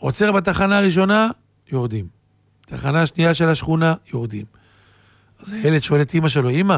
עוצר בתחנה הראשונה, יורדים. תחנה השנייה של השכונה, יורדים. אז הילד שואל את אמא שלו, אמא,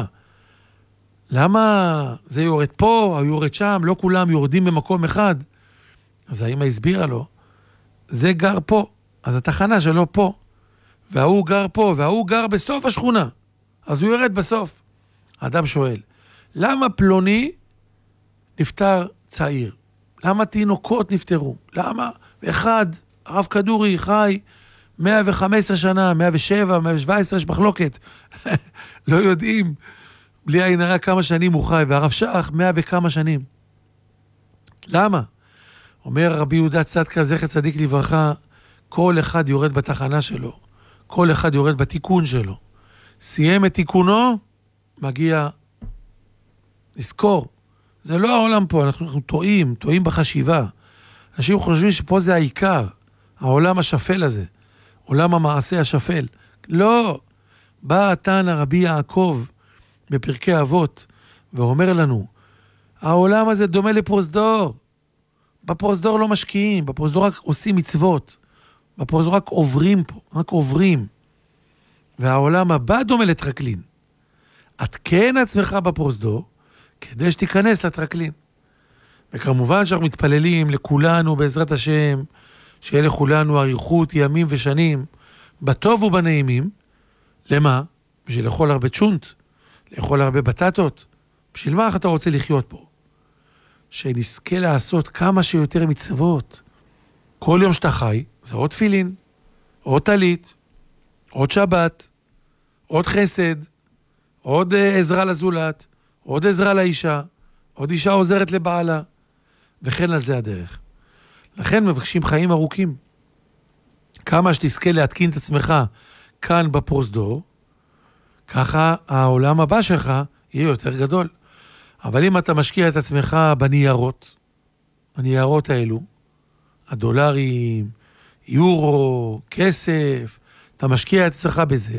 למה זה יורד פה, או יורד שם, לא כולם יורדים במקום אחד? אז האמא הסבירה לו, זה גר פה, אז התחנה שלו פה, והוא גר פה, והוא גר בסוף השכונה, אז הוא יורד בסוף. האדם שואל, למה פלוני נפטר צעיר? למה תינוקות נפטרו? למה? ואחד, הרב כדורי חי 115 שנה, 107, 117, יש מחלוקת. לא יודעים, בלי עין הרע כמה שנים הוא חי, והרב שח 100 וכמה שנים. למה? אומר רבי יהודה צדקה, זכר צדיק לברכה, כל אחד יורד בתחנה שלו, כל אחד יורד בתיקון שלו. סיים את תיקונו, מגיע לזכור. זה לא העולם פה, אנחנו טועים בחשיבה. אנשים חושבים שפה זה העיקר, העולם השפל הזה, עולם המעשה השפל. לא, בא התנא רבי יעקב בפרקי אבות, ואומר לנו, העולם הזה דומה לפרוזדור. בפרוזדור לא משקיעים, בפרוזדור רק עושים מצוות. בפרוזדור רק עוברים פה, רק עוברים. והעולם הבא דומה לטרקלין. התקן עצמך בפרוזדור, כדי שתיכנס לטרקלין. וכמובן שאנחנו מתפללים לכולנו בעזרת השם, שיהיה לכולנו אריכות ימים ושנים, בטוב ובנעימים. למה? בשביל לאכול הרבה צ'ונט, לאכול הרבה בטטות. בשביל מה אתה רוצה לחיות פה? שנזכה לעשות כמה שיותר מצוות. כל יום שאתה חי, זה עוד תפילין, עוד טלית, עוד שבת, עוד חסד, עוד עזרה לזולת, עוד עזרה לאישה, עוד אישה עוזרת לבעלה, וכן על זה הדרך. לכן מבקשים חיים ארוכים. כמה שתזכה להתקין את עצמך כאן בפרוזדור, ככה העולם הבא שלך יהיה יותר גדול. אבל אם אתה משקיע את עצמך בניירות, הניירות האלו, הדולרים, יורו, כסף, אתה משקיע את עצמך בזה.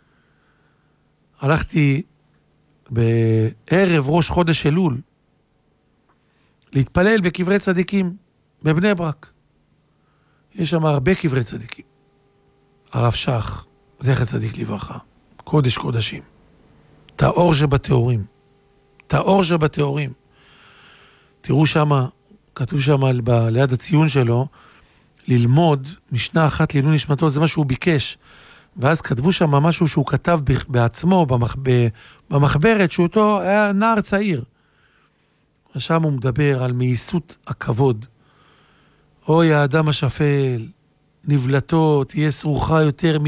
הלכתי בערב ראש חודש אלול, להתפלל בקברי צדיקים בבני ברק. יש שם הרבה קברי צדיקים. הרב שח, זכר צדיק לברכה, קודש קודשים. טהור שבטהורים. טהור שבטהורים. תראו שם, כתוב שם ליד הציון שלו, ללמוד משנה אחת לעילוי נשמתו, זה מה שהוא ביקש. ואז כתבו שם משהו שהוא כתב בעצמו, במחברת, שהוא אותו היה נער צעיר. ושם הוא מדבר על מייסות הכבוד. אוי האדם השפל, נבלתו תהיה סרוחה יותר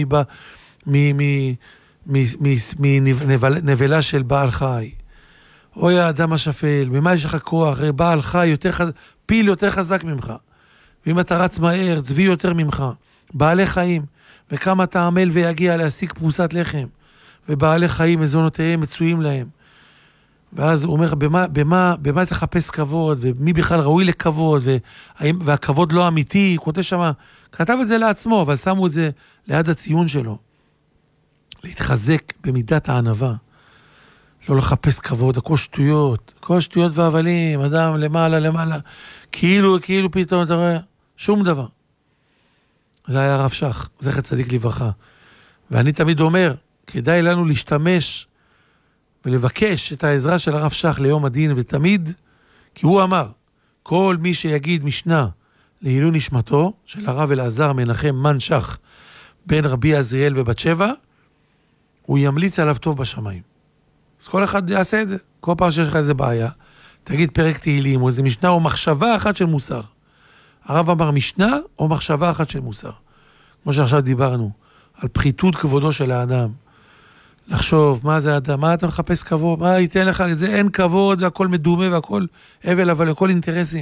מנבלה של בעל חי. אוי האדם השפל, ממה יש לך כוח? הרי בעל חי פיל יותר חזק ממך. ואם אתה רץ מהר, צבי יותר ממך. בעלי חיים, וכמה אתה עמל ויגיע להשיג פרוסת לחם. ובעלי חיים מזונותיהם מצויים להם. ואז הוא אומר, במה תחפש כבוד, ומי בכלל ראוי לכבוד, והכבוד לא אמיתי, הוא כותב שם, כתב את זה לעצמו, אבל שמו את זה ליד הציון שלו. להתחזק במידת הענווה, לא לחפש כבוד, הכל שטויות והבלים, אדם למעלה, כאילו פתאום אתה רואה, שום דבר. זה היה הרב שח, זכר צדיק לברכה. ואני תמיד אומר, כדאי לנו להשתמש ולבקש את העזרה של הרב שח ליום הדין, ותמיד, כי הוא אמר, כל מי שיגיד משנה לעילוי נשמתו, של הרב אלעזר מנחם מן שח, בן רבי עזריאל ובת שבע, הוא ימליץ עליו טוב בשמיים. אז כל אחד יעשה את זה. כל פעם שיש לך איזה בעיה, תגיד פרק תהילים, או איזה משנה, או מחשבה אחת של מוסר. הרב אמר משנה, או מחשבה אחת של מוסר. כמו שעכשיו דיברנו, על פחיתות כבודו של האדם. לחשוב, מה זה האדם? מה אתה מחפש כבוד? מה ייתן לך? את זה אין כבוד, והכל מדומה, והכל אבל, אבל הכל אינטרסים.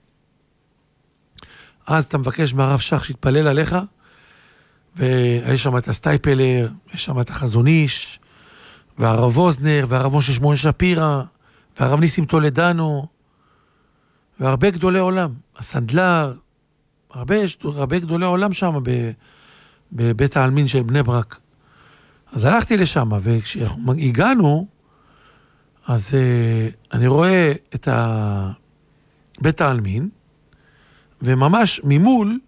אז אתה מבקש מהרב שח שיתפלל עליך, ויש שם את הסטייפלר, יש שם את החזון איש, והרב אוזנר, והרב משה שמואל שפירא, והרב ניסים טולדנו, והרבה גדולי עולם, הסנדלר, הרבה גדולי עולם שם בבית העלמין של בני ברק. אז הלכתי לשם, וכשאנחנו הגענו, אז אני רואה את בית העלמין, וממש ממול